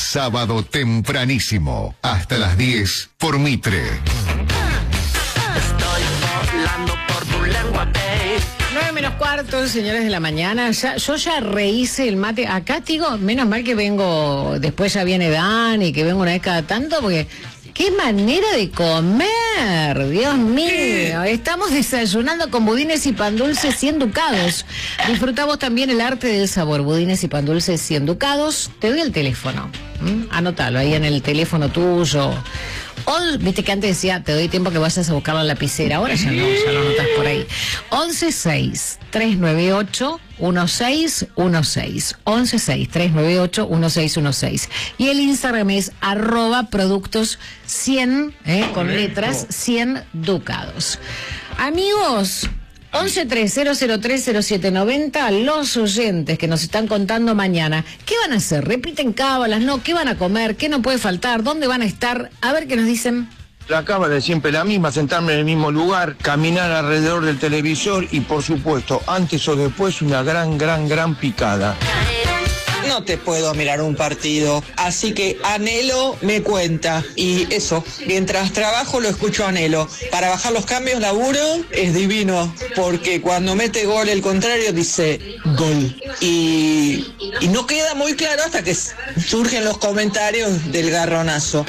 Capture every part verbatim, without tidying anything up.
sábado tempranísimo, hasta las diez, por Mitre. Estoy volando por tu lengua, babe. nueve menos cuarto, señores de la mañana. Ya, yo ya rehice el mate. Acá, digo, menos mal que vengo, después ya viene Dan y que vengo una vez cada tanto, porque qué manera de comer, Dios mío. Estamos desayunando con budines y pan dulces cien ducados. Disfrutamos también el arte del sabor, budines y pan dulces cien ducados. Te doy el teléfono, ¿Mm? Anótalo ahí en el teléfono tuyo. O, viste que antes decía, te doy tiempo que vayas a buscar la lapicera. Ahora ya no, ya lo anotas por ahí. once seis, tres nueve ocho, uno seis uno seis. once seis, tres nueve ocho, uno seis uno seis. Y el Instagram es arroba productos cien, eh, con letras, cien ducados. Amigos, once tres cero cero tres cero siete noventa, los oyentes que nos están contando mañana, ¿qué van a hacer? ¿Repiten cábalas? ¿No? ¿Qué van a comer? ¿Qué no puede faltar? ¿Dónde van a estar? A ver qué nos dicen. La cábala es siempre la misma, sentarme en el mismo lugar, caminar alrededor del televisor y, por supuesto, antes o después, una gran, gran, gran picada. No te puedo mirar un partido, así que Anhelo me cuenta. Y eso, mientras trabajo lo escucho a Anhelo. Para bajar los cambios, laburo, es divino, porque cuando mete gol el contrario dice gol. Y, y no queda muy claro hasta que surgen los comentarios del garronazo.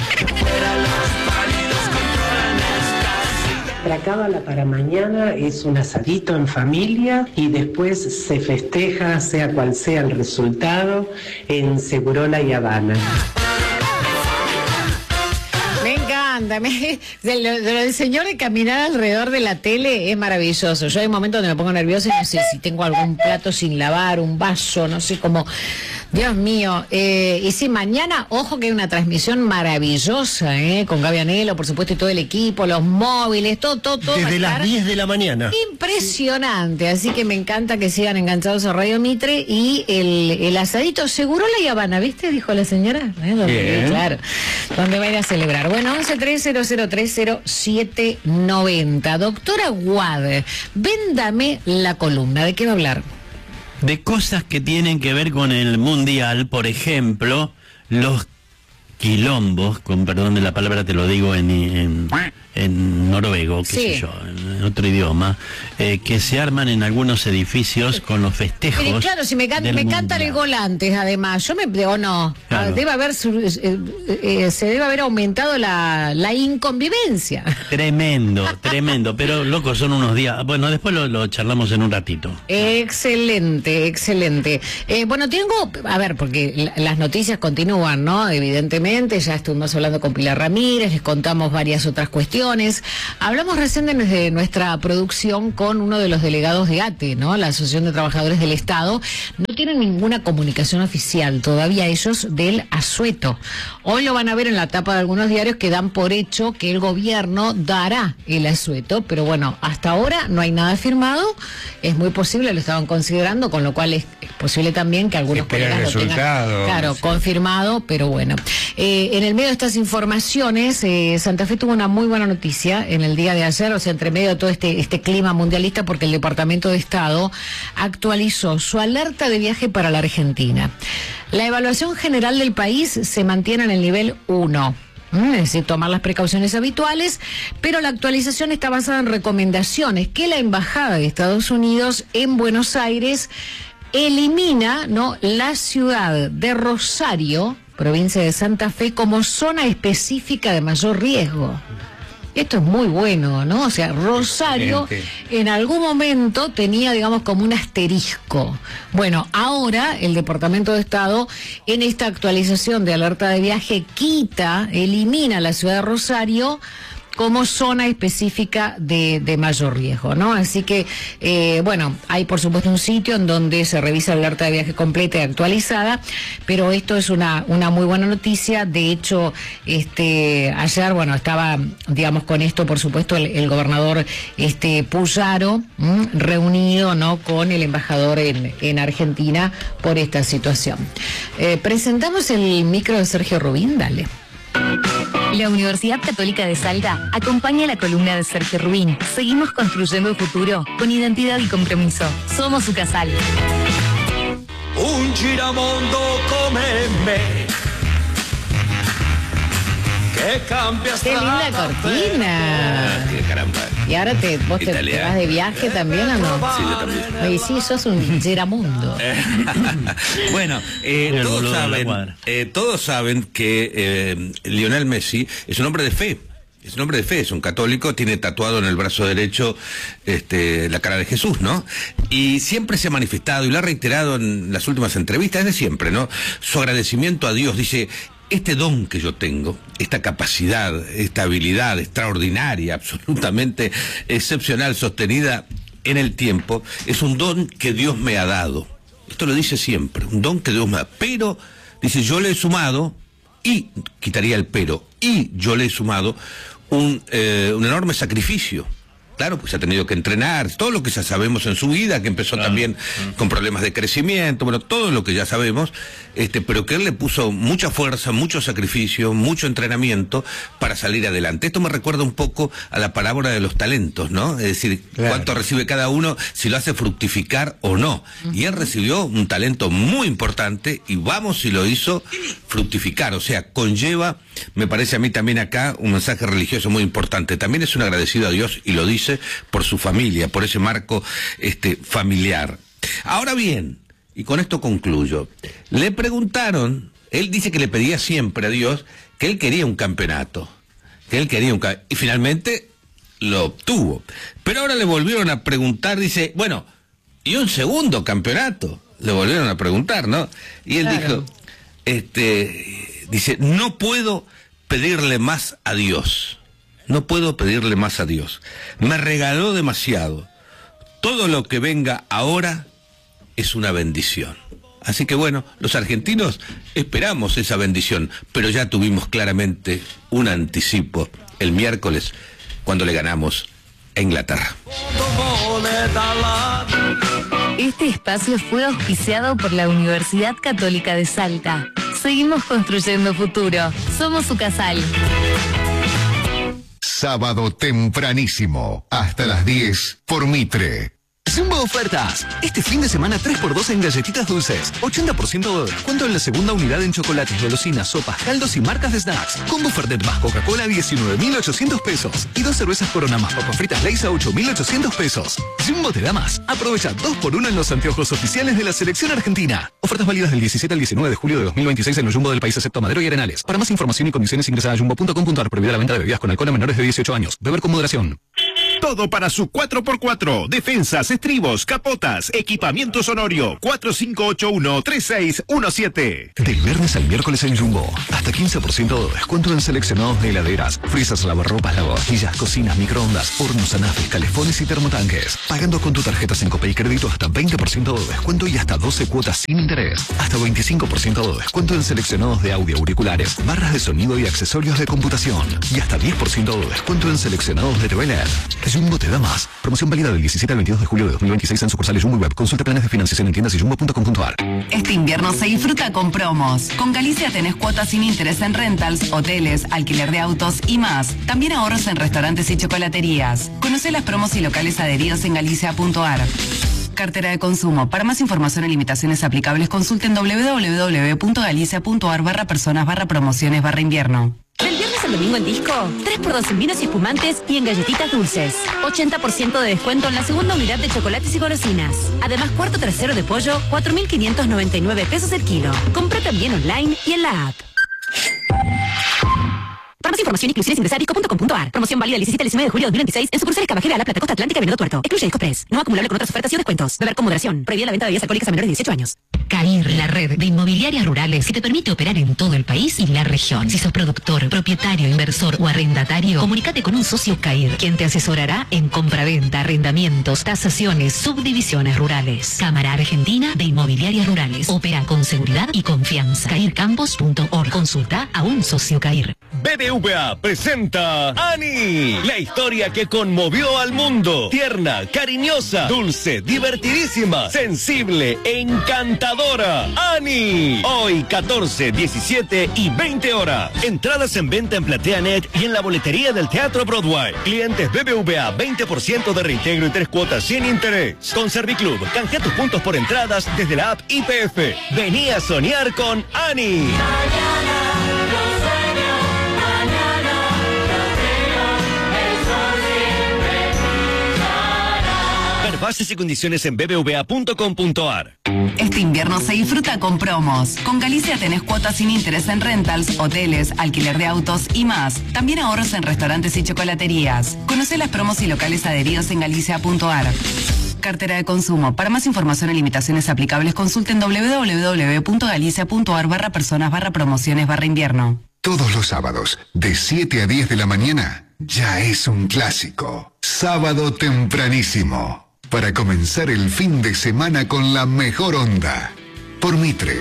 La cábala para mañana es un asadito en familia y después se festeja, sea cual sea el resultado, en Segurola y Habana. Me encanta, me, de lo, de lo del señor de caminar alrededor de la tele es maravilloso. Yo hay momentos donde me pongo nerviosa y no sé si tengo algún plato sin lavar, un vaso, no sé cómo. Dios mío, eh, y sí, mañana, ojo que hay una transmisión maravillosa, eh, con Gaby Anhelo, por supuesto, y todo el equipo, los móviles, todo, todo, todo. Desde las diez de la mañana. Impresionante, así que me encanta que sigan enganchados a Radio Mitre y el, el asadito, seguro la Habana, ¿viste? Dijo la señora. ¿Eh? Donde, claro, donde va a ir a celebrar. Bueno, once tres cero cero tres cero siete noventa. Doctora Guade, véndame la columna, ¿de qué va a hablar? De cosas que tienen que ver con el mundial, por ejemplo, los quilombos, con perdón de la palabra te lo digo en, en, en noruego, qué sí. sé yo, en otro idioma, eh, que se arman en algunos edificios con los festejos. Pero claro, si me, can me cantan el gol antes, además, yo me o no, claro. debe haber eh, eh, se debe haber aumentado la, la inconvivencia. Tremendo, tremendo, pero loco, son unos días. Bueno, después lo, lo charlamos en un ratito. Excelente, excelente. Eh, bueno, tengo, a ver, porque la, las noticias continúan, ¿no? Evidentemente. Ya estuvimos hablando con Pilar Ramírez, les contamos varias otras cuestiones. Hablamos recién desde nuestra producción con uno de los delegados de A T E, ¿no? La Asociación de Trabajadores del Estado. No tienen ninguna comunicación oficial todavía ellos del asueto. Hoy lo van a ver en la tapa de algunos diarios que dan por hecho que el gobierno dará el asueto, pero bueno, hasta ahora no hay nada firmado. Es muy posible, lo estaban considerando, con lo cual es, es posible también que algunos colegas lo tengan, claro, confirmado, pero bueno. Eh, en el medio de estas informaciones, eh, Santa Fe tuvo una muy buena noticia en el día de ayer, o sea, entre medio de todo este, este clima mundialista, porque el Departamento de Estado actualizó su alerta de viaje para la Argentina. La evaluación general del país se mantiene en el nivel uno. Es decir, tomar las precauciones habituales, pero la actualización está basada en recomendaciones que la Embajada de Estados Unidos en Buenos Aires elimina, ¿no?, la ciudad de Rosario, provincia de Santa Fe, como zona específica de mayor riesgo. Esto es muy bueno, ¿no? O sea, Rosario en algún momento tenía, digamos, como un asterisco. Bueno, ahora el Departamento de Estado, en esta actualización de alerta de viaje, quita, elimina la ciudad de Rosario como zona específica de, de mayor riesgo, ¿no? Así que, eh, bueno, hay por supuesto un sitio en donde se revisa la alerta de viaje completa y actualizada, pero esto es una, una muy buena noticia. De hecho, este, ayer, bueno, estaba, digamos, con esto, por supuesto, el, el gobernador este, Puyaro, ¿m? reunido, ¿no?, con el embajador en, en Argentina por esta situación. Eh, presentamos el micro de Sergio Rubín, dale. La Universidad Católica de Salta acompaña la columna de Sergio Rubín. Seguimos construyendo el futuro con identidad y compromiso. Somos su casal. Un giramondo come me, me cambias. Qué linda cortina. Ah, qué caramba. Y ahora te, vos te, te vas de viaje también, ¿o no? Sí, yo también. Oye, sí, sos un Geramundo. Bueno, eh, El todos, boludo de la saben, cuadra. eh, todos saben que eh, Lionel Messi es un hombre de fe. Es un hombre de fe, es un católico, tiene tatuado en el brazo derecho este, la cara de Jesús, ¿no? Y siempre se ha manifestado y lo ha reiterado en las últimas entrevistas, desde siempre, ¿no? Su agradecimiento a Dios, dice, este don que yo tengo, esta capacidad, esta habilidad extraordinaria, absolutamente excepcional, sostenida en el tiempo, es un don que Dios me ha dado. Esto lo dice siempre, un don que Dios me ha dado. Pero, dice, yo le he sumado, y quitaría el pero, y yo le he sumado un, eh, un enorme sacrificio. Claro, pues ha tenido que entrenar, todo lo que ya sabemos en su vida, que empezó Claro. también con problemas de crecimiento, bueno, todo lo que ya sabemos, este, pero que él le puso mucha fuerza, mucho sacrificio, mucho entrenamiento para salir adelante. Esto me recuerda un poco a la parábola de los talentos, ¿no? Es decir, Claro. cuánto recibe cada uno, si lo hace fructificar o no. Y él recibió un talento muy importante y vamos si lo hizo fructificar, o sea, conlleva, me parece a mí también acá, un mensaje religioso muy importante. También es un agradecido a Dios y lo dice por su familia, por ese marco este, familiar. Ahora bien, y con esto concluyo, le preguntaron, él dice que le pedía siempre a Dios que él quería un campeonato, que él quería un campeonato, y finalmente lo obtuvo. Pero ahora le volvieron a preguntar, dice, bueno, y un segundo campeonato, le volvieron a preguntar, ¿no? Y él Claro. dijo, este, dice, no puedo pedirle más a Dios. No puedo pedirle más a Dios. Me regaló demasiado. Todo lo que venga ahora es una bendición. Así que bueno, los argentinos esperamos esa bendición, pero ya tuvimos claramente un anticipo el miércoles cuando le ganamos a Inglaterra. Este espacio fue auspiciado por la Universidad Católica de Salta. Seguimos construyendo futuro. Somos su casal. Sábado tempranísimo, hasta las diez, por Mitre. Jumbo Ofertas. Este fin de semana tres por dos en galletitas dulces. ochenta por ciento de descuento en la segunda unidad en chocolates, golosinas, sopas, caldos y marcas de snacks. Combo Fernet más Coca-Cola a diecinueve mil ochocientos pesos. Y dos cervezas Corona más papas fritas Lay's a ocho mil ochocientos pesos. Jumbo te da más. Aprovecha dos por uno en los anteojos oficiales de la selección argentina. Ofertas válidas del diecisiete al diecinueve de julio de dos mil veintiséis en el Jumbo del país excepto Madero y Arenales. Para más información y condiciones ingresa a jumbo punto com punto ar. Prohibida la venta de bebidas con alcohol a menores de dieciocho años. Beber con moderación. Todo para su cuatro por cuatro. Defensas, estribos, capotas, equipamiento sonorio. cuatro cinco ocho uno, tres seis uno siete. Del viernes al miércoles en Jumbo. Hasta quince por ciento de descuento en seleccionados de heladeras, frisas, lavarropas, lavavajillas, cocinas, microondas, hornos, anafes, calefones y termotanques. Pagando con tu tarjeta Cincope y crédito hasta veinte por ciento de descuento y hasta doce cuotas sin interés. Hasta veinticinco por ciento de descuento en seleccionados de audio, auriculares, barras de sonido y accesorios de computación. Y hasta diez por ciento de descuento en seleccionados de T V L E D. Jumbo te da más. Promoción válida del diecisiete al veintidós de julio de dos mil veintiséis en sucursales Jumbo y Web. Consulta planes de financiación en tiendas y jumbo punto com punto ar. Este invierno se disfruta con promos. Con Galicia tenés cuotas sin interés en rentals, hoteles, alquiler de autos y más. También ahorros en restaurantes y chocolaterías. Conoce las promos y locales adheridos en galicia punto ar. Cartera de consumo. Para más información y limitaciones aplicables, consulten doble u doble u doble u punto galicia punto ar barra personas barra promociones barra invierno. Del viernes al domingo en Disco, tres por dos en vinos y espumantes y en galletitas dulces. ochenta por ciento de descuento en la segunda unidad de chocolates y golosinas. Además, cuarto trasero de pollo, cuatro mil quinientos noventa y nueve pesos el kilo. Compra también online y en la app. Para más información y inclusiones ingresa a disco punto com punto ar. Promoción válida del diecisiete al diecinueve de julio de dos mil veintiséis en sucursales Cabajera, La Plata, Costa Atlántica y Venado Tuerto. Excluye Disco Press. No acumulable con otras ofertas y descuentos. Beber con moderación. Prohibida la venta de bebidas alcohólicas a menores de dieciocho años. CAIR, la red de inmobiliarias rurales que te permite operar en todo el país y la región. Si sos productor, propietario, inversor o arrendatario, comunícate con un socio CAIR, quien te asesorará en compraventa, arrendamientos, tasaciones, subdivisiones rurales. Cámara Argentina de Inmobiliarias Rurales. Opera con seguridad y confianza. cair campos punto org. Consulta a un socio CAIR. B B V A presenta Ani, la historia que conmovió al mundo. Tierna, cariñosa, dulce, divertidísima, sensible, encantadora. Ani, hoy catorce, diecisiete y veinte horas. Entradas en venta en PlateaNet y en la boletería del Teatro Broadway. Clientes B B V A, veinte por ciento de reintegro y tres cuotas sin interés. Con Serviclub, canjea tus puntos por entradas desde la app I P F. Vení a soñar con Ani. Mañana, los sueños, mañana. Bases y condiciones en b b v a punto com punto a r. Este invierno se disfruta con promos. Con Galicia tenés cuotas sin interés en rentals, hoteles, alquiler de autos y más. También ahorros en restaurantes y chocolaterías. Conoce las promos y locales adheridos en galicia punto a r. Cartera de consumo. Para más información y limitaciones aplicables, consulten w w w punto galicia punto a r barra personas barra promociones barra invierno. Todos los sábados, de siete a diez de la mañana, ya es un clásico. Sábado tempranísimo. Para comenzar el fin de semana con la mejor onda. Por Mitre.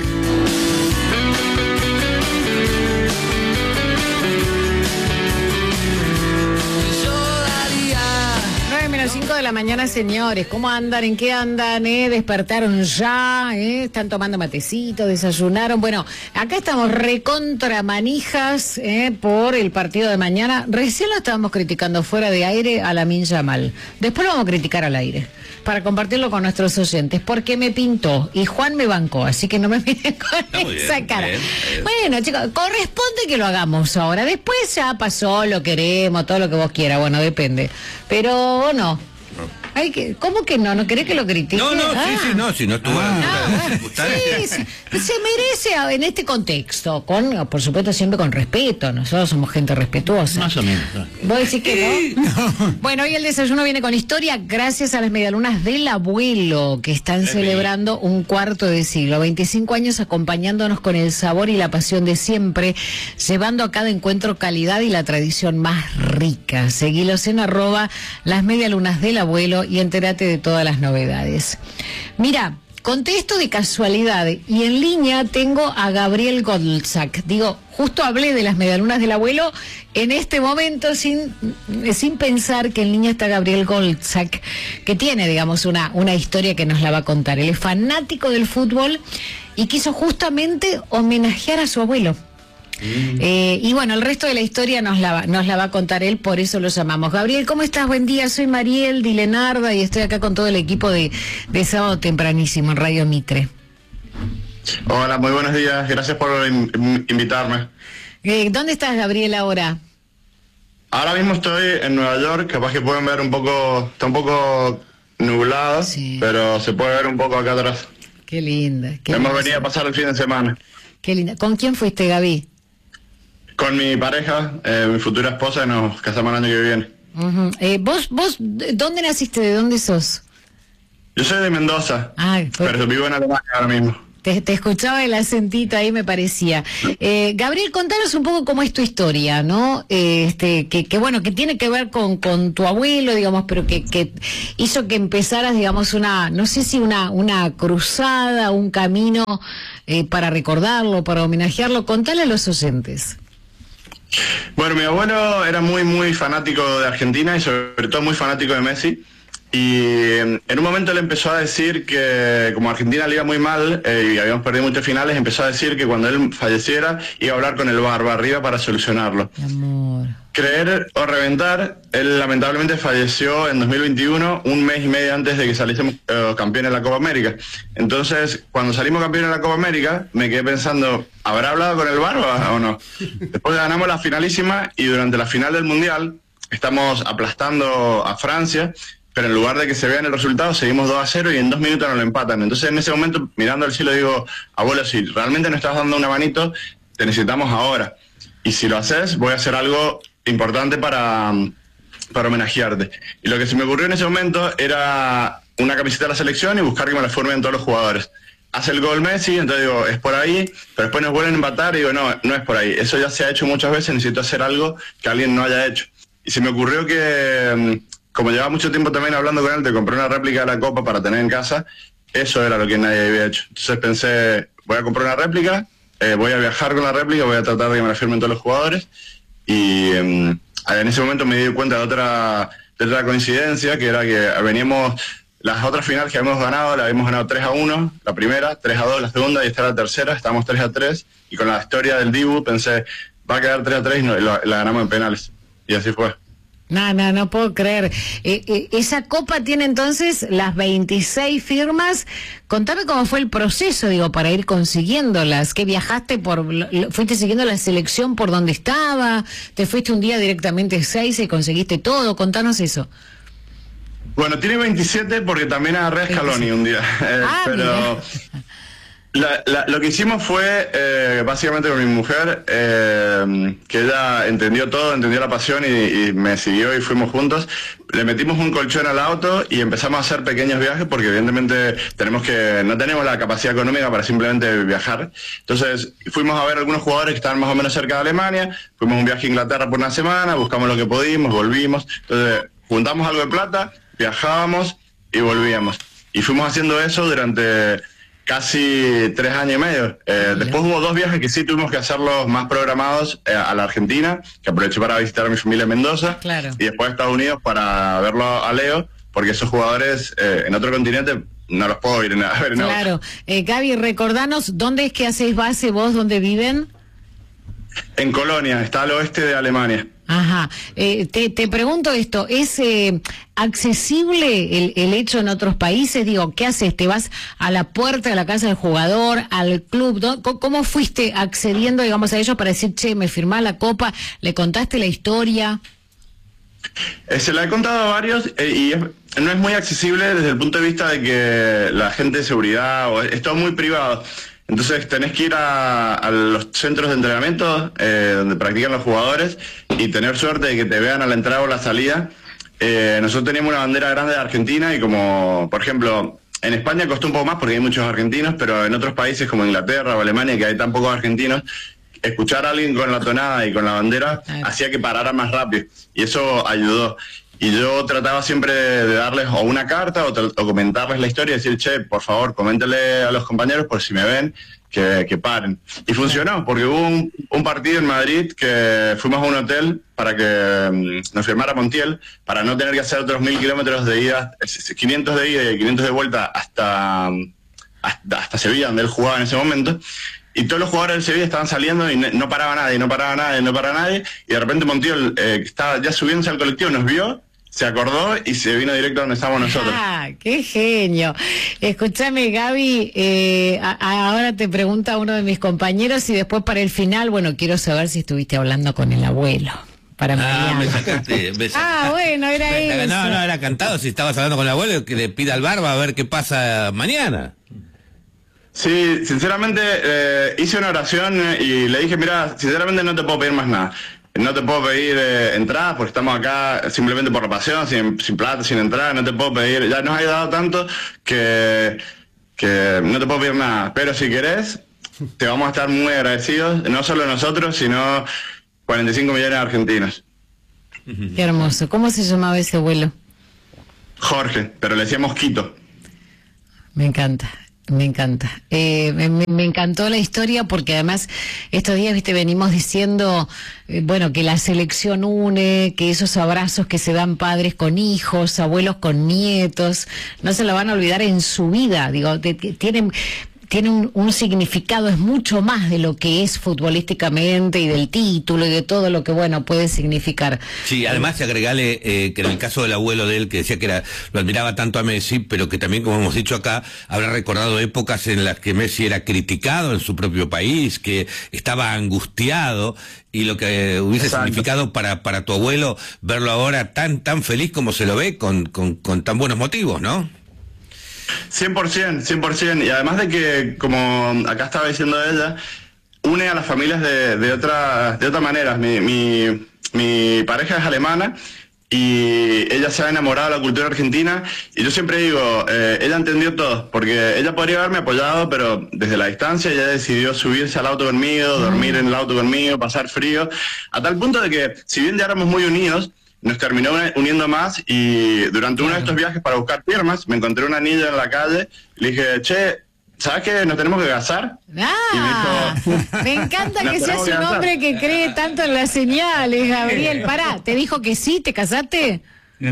cinco de la mañana, señores. ¿Cómo andan? ¿En qué andan? ¿Eh? ¿Despertaron ya? ¿Eh? ¿Están tomando matecito? ¿Desayunaron? Bueno, acá estamos recontra manijas ¿eh? por el partido de mañana. Recién lo estábamos criticando fuera de aire a Lamine Yamal. Después lo vamos a criticar al aire para compartirlo con nuestros oyentes, porque me pintó y Juan me bancó, así que no me miren con no, esa bien, cara. Bien, bien. Bueno, chicos, corresponde que lo hagamos ahora. Después ya pasó, lo queremos, todo lo que vos quieras. Bueno, depende. Pero no. Ay, que, ¿cómo que no? ¿No querés que lo critique? No, no, ah. sí, sí, no, si no estuvo ah, en sí, sí, se merece en este contexto, con, por supuesto, siempre con respeto. Nosotros somos gente respetuosa. Más o menos. ¿No? ¿Vos decís que no? no? Bueno, hoy el desayuno viene con historia gracias a las medialunas del abuelo, que están celebrando un cuarto de siglo, veinticinco años acompañándonos con el sabor y la pasión de siempre, llevando a cada encuentro calidad y la tradición más rica. Seguilos en arroba las medialunas del abuelo y entérate de todas las novedades. Mira, conté esto de casualidad y en línea tengo a Gabriel Goldsack. Digo, justo hablé de las medialunas del abuelo en este momento sin, sin pensar que en línea está Gabriel Goldsack, que tiene, digamos, una, una historia que nos la va a contar. Él es fanático del fútbol y quiso justamente homenajear a su abuelo. Mm. Eh, y bueno, el resto de la historia nos la, nos la va a contar él, por eso lo llamamos. Gabriel, ¿cómo estás? Buen día, soy Mariel Dilenarda y estoy acá con todo el equipo de, de Sábado Tempranísimo en Radio Mitre. Hola, muy buenos días, gracias por in invitarme. Eh, ¿Dónde estás, Gabriel, ahora? Ahora mismo estoy en Nueva York, capaz que pueden ver un poco, está un poco nublado, sí, pero se puede ver un poco acá atrás. Qué linda. Qué Hemos linda. venido a pasar el fin de semana. Qué linda. ¿Con quién fuiste, Gaby? Con mi pareja, eh, mi futura esposa, y nos casamos el año que viene. Uh-huh. eh, ¿Vos, vos, dónde naciste? ¿De dónde sos? Yo soy de Mendoza, Ay, fue... pero vivo en Alemania ahora mismo. Te, te escuchaba el acentito ahí, me parecía. Eh, Gabriel, contanos un poco cómo es tu historia, ¿no? Eh, este, que, que bueno, que tiene que ver con, con tu abuelo, digamos, pero que, que hizo que empezaras, digamos, una, no sé si una, una cruzada, un camino eh, para recordarlo, para homenajearlo. Contale a los oyentes. Bueno, mi abuelo era muy, muy fanático de Argentina y sobre todo muy fanático de Messi. Y en un momento él empezó a decir que, como Argentina le iba muy mal eh, y habíamos perdido muchas finales, empezó a decir que cuando él falleciera iba a hablar con el Barba arriba para solucionarlo. Amor. Creer o reventar, él lamentablemente falleció en dos mil veintiuno, un mes y medio antes de que saliésemos eh, campeones de la Copa América. Entonces, cuando salimos campeones de la Copa América, me quedé pensando, ¿habrá hablado con el Barba o no? Después ganamos la finalísima y durante la final del Mundial estamos aplastando a Francia, pero en lugar de que se vean el resultado, seguimos dos a cero y en dos minutos nos lo empatan. Entonces, en ese momento, mirando al cielo, digo, abuelo, si realmente no estás dando una manito, te necesitamos ahora. Y si lo haces, voy a hacer algo importante para, para homenajearte. Y lo que se me ocurrió en ese momento era una camiseta de la selección y buscar que me la formen todos los jugadores. Hace el gol Messi, entonces digo, es por ahí, pero después nos vuelven a empatar y digo, no, no es por ahí. Eso ya se ha hecho muchas veces, necesito hacer algo que alguien no haya hecho. Y se me ocurrió que, como llevaba mucho tiempo también hablando con él, te compré una réplica de la Copa para tener en casa, eso era lo que nadie había hecho. Entonces pensé, voy a comprar una réplica, eh, voy a viajar con la réplica, voy a tratar de que me la firmen todos los jugadores. Y eh, en ese momento me di cuenta de otra, de otra coincidencia, que era que veníamos, las otras finales que habíamos ganado, la habíamos ganado tres a uno, la primera, tres a dos la segunda, y esta era la tercera, estábamos tres a tres, y con la historia del Dibu pensé, va a quedar tres a tres y, no, y la, la ganamos en penales. Y así fue. No, no, no puedo creer. Eh, eh, esa copa tiene entonces las veintiséis firmas. Contame cómo fue el proceso, digo, para ir consiguiéndolas. ¿Qué viajaste por, fuiste siguiendo la selección por donde estaba? ¿Te fuiste un día directamente a seis y conseguiste todo? Contanos eso. Bueno, tiene veintisiete porque también agarré a Scaloni un día. Eh, Ah, pero la, la, lo que hicimos fue, eh, básicamente con mi mujer, eh, que ella entendió todo, entendió la pasión y, y me siguió y fuimos juntos. Le metimos un colchón al auto y empezamos a hacer pequeños viajes porque evidentemente tenemos que no tenemos la capacidad económica para simplemente viajar. Entonces fuimos a ver algunos jugadores que estaban más o menos cerca de Alemania, fuimos un viaje a Inglaterra por una semana, buscamos lo que pudimos, volvimos. Entonces juntamos algo de plata, viajábamos y volvíamos. Y fuimos haciendo eso durante casi tres años y medio. Eh, después hubo dos viajes que sí tuvimos que hacerlos más programados eh, a la Argentina, que aproveché para visitar a mi familia en Mendoza, Claro. y después a Estados Unidos para verlo a Leo, porque esos jugadores eh, en otro continente no los puedo ir a ver en otro. Claro. Eh, Gaby, recordanos, ¿dónde es que hacéis base vos? ¿Dónde viven? En Colonia, está al oeste de Alemania. Ajá. Eh, te, te pregunto esto, ¿es eh, accesible el, el hecho en otros países? Digo, ¿qué haces? ¿Te vas a la puerta de la casa del jugador, al club? ¿no? ¿Cómo fuiste accediendo, digamos, a ellos para decir, che, me firmás la copa? ¿Le contaste la historia? Eh, se la he contado a varios eh, y es, no es muy accesible desde el punto de vista de que la gente de seguridad, o, es todo muy privado. Entonces tenés que ir a, a los centros de entrenamiento eh, donde practican los jugadores y tener suerte de que te vean a la entrada o la salida. Eh, nosotros teníamos una bandera grande de Argentina y como, por ejemplo, en España costó un poco más porque hay muchos argentinos, pero en otros países como Inglaterra o Alemania, que hay tan pocos argentinos, escuchar a alguien con la tonada y con la bandera hacía que parara más rápido y eso ayudó. Y yo trataba siempre de darles o una carta o, o comentarles la historia y decir, che, por favor, coméntale a los compañeros por si me ven, que, que paren. Y funcionó, porque hubo un, un partido en Madrid que fuimos a un hotel para que um, nos firmara Montiel, para no tener que hacer otros mil kilómetros de ida, quinientos de ida y quinientos de vuelta hasta, hasta, hasta Sevilla, donde él jugaba en ese momento. Y todos los jugadores del Sevilla estaban saliendo y no paraba nadie, no paraba nadie, no paraba nadie. Y de repente Montiel, eh, que estaba ya subiéndose al colectivo, nos vio, se acordó y se vino directo a donde estábamos nosotros. ¡Ah, qué genio! Escúchame, Gaby, eh, a, a, ahora te pregunta uno de mis compañeros y después para el final, bueno, quiero saber si estuviste hablando con el abuelo. Para Ah, me Mariano. sacaste, me sacaste. Ah, bueno, era eso. No, no, era cantado. Si estabas hablando con el abuelo, que le pida al barba a ver qué pasa mañana. Sí, sinceramente eh, hice una oración y le dije, mira, sinceramente no te puedo pedir más nada. No te puedo pedir eh, entradas porque estamos acá simplemente por la pasión, sin, sin plata, sin entrada, no te puedo pedir, ya nos ha ayudado tanto que, que no te puedo pedir nada. Pero si querés, te vamos a estar muy agradecidos, no solo nosotros, sino cuarenta y cinco millones de argentinos. Qué hermoso. ¿Cómo se llamaba ese abuelo? Jorge, pero le decíamos Quito. Me encanta. Me encanta. Eh, me, me encantó la historia porque además estos días, viste, venimos diciendo, eh, bueno, que la selección une, que esos abrazos que se dan padres con hijos, abuelos con nietos, no se lo van a olvidar en su vida. Digo, de, de, tienen... tiene un, un significado, es mucho más de lo que es futbolísticamente y del título y de todo lo que, bueno, puede significar. Sí, además agregale eh, que en el caso del abuelo de él, que decía que era, lo admiraba tanto a Messi, pero que también, como hemos dicho acá, habrá recordado épocas en las que Messi era criticado en su propio país, que estaba angustiado, y lo que hubiese Exacto. significado para, para tu abuelo verlo ahora tan, tan feliz como se lo ve, con, con, con tan buenos motivos, ¿no? cien por ciento, cien por ciento. Y además de que, como acá estaba diciendo ella, une a las familias de, de, otra, de otra manera. Mi, mi, mi pareja es alemana y ella se ha enamorado de la cultura argentina y yo siempre digo, eh, ella entendió todo, porque ella podría haberme apoyado, pero desde la distancia ella decidió subirse al auto conmigo, dormir en el auto conmigo, pasar frío, a tal punto de que, si bien ya éramos muy unidos, nos terminó uniendo más y durante uno de estos viajes para buscar firmas me encontré una niña en la calle y le dije, che, ¿sabes que nos tenemos que casar? Ah, me, dijo, me encanta que seas un hombre que cree tanto en las señales, Gabriel. Pará, ¿te dijo que sí? ¿Te casaste?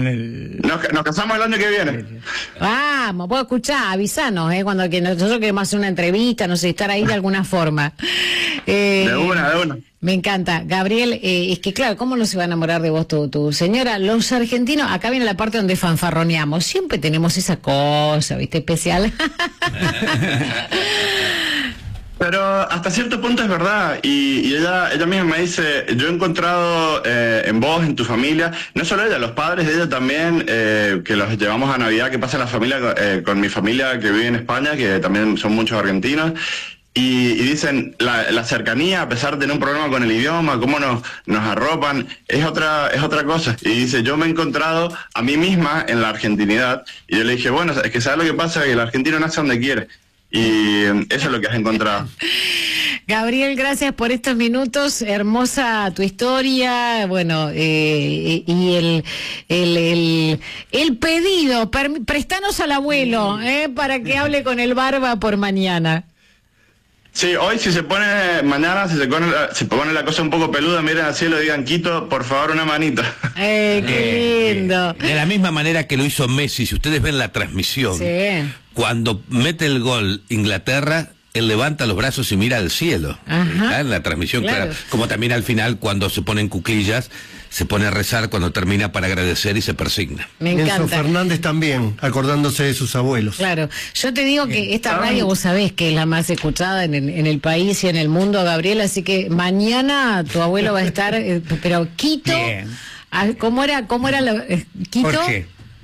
Nos, nos casamos el año que viene. Vamos, puedo escuchar, avísanos, ¿eh? Cuando que nosotros queremos hacer una entrevista, no sé, estar ahí de alguna forma. Eh, de una, de una. Me encanta. Gabriel, eh, es que claro, ¿cómo no se va a enamorar de vos tu, tu señora? Los argentinos, acá viene la parte donde fanfarroneamos, siempre tenemos esa cosa, ¿viste? Especial. Pero hasta cierto punto es verdad, y, y ella ella misma me dice, yo he encontrado eh, en vos, en tu familia, no solo ella, los padres de ella también, eh, que los llevamos a Navidad, que pasa en la familia, eh, con mi familia que vive en España, que también son muchos argentinos, y, y dicen, la, la cercanía, a pesar de tener un problema con el idioma, cómo nos, nos arropan, es otra, es otra cosa. Y dice, yo me he encontrado a mí misma en la argentinidad, y yo le dije, bueno, es que ¿sabes lo que pasa? Que el argentino nace donde quiere. Y eso es lo que has encontrado. Gabriel, gracias por estos minutos, hermosa tu historia, bueno, eh, y el, el, el, el pedido, prestanos al abuelo, eh, para que hable con el Barba por mañana. Sí, hoy si se pone, mañana si se pone, se pone la cosa un poco peluda, miren al cielo y digan, Quito, por favor, una manita. Eh, qué lindo. De la misma manera que lo hizo Messi, si ustedes ven la transmisión, sí. Cuando mete el gol Inglaterra, él levanta los brazos y mira al cielo. Ajá. Está en la transmisión, Claro. claro. Como también al final, cuando se pone en cuclillas, se pone a rezar cuando termina para agradecer y se persigna. Me Enzo encanta. Fernández también, acordándose de sus abuelos. Claro, yo te digo que esta radio vos sabés que es la más escuchada en el, en el país y en el mundo, Gabriel, así que mañana tu abuelo va a estar, eh, pero Quito, ah, ¿cómo era, cómo era la, eh, Quito? Jorge.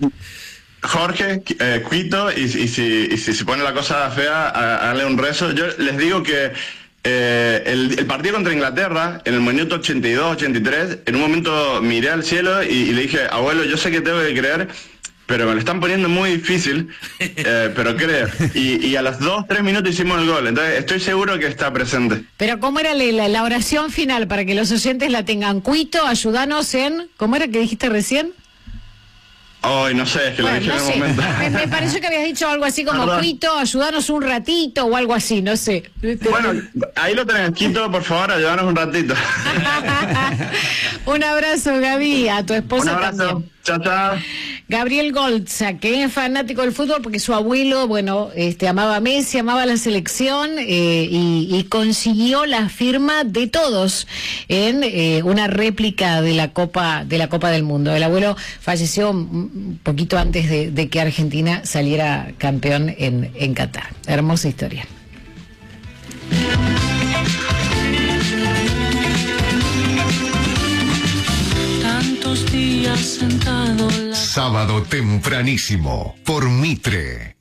Jorge, eh, Quito, y, y, si, y si se pone la cosa fea, hazle un rezo. Yo les digo que eh, el, el partido contra Inglaterra, en el minuto ochenta y dos, ochenta y tres, en un momento miré al cielo y, y le dije, abuelo, yo sé que tengo que creer, pero me lo están poniendo muy difícil, eh, pero creo. Y, y a los dos, tres minutos hicimos el gol, entonces estoy seguro que está presente. Pero ¿cómo era la, la oración final para que los oyentes la tengan? Quito, ayúdanos en, ¿cómo era que dijiste recién? Ay, no sé, es que Bueno, lo dije no en el sé. momento. Me, me pareció que habías dicho algo así como, Perdón. Quito, ayúdanos un ratito o algo así, no sé. Bueno, ahí lo tenés, Quito, por favor, ayúdanos un ratito. Un abrazo, Gaby, a tu esposa Un abrazo. también. Chao, chao. Gabriel Goltza, que es fanático del fútbol porque su abuelo, bueno, este, amaba a Messi, amaba la selección eh, y, y consiguió la firma de todos en eh, una réplica de la Copa de la Copa del Mundo. El abuelo falleció un poquito antes de, de que Argentina saliera campeón en, en Qatar. Hermosa historia. Tantos días sentado la... Sábado tempranísimo por Mitre.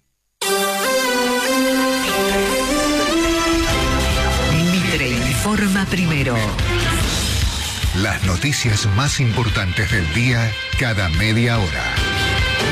Mitre informa primero. Las noticias más importantes del día cada media hora.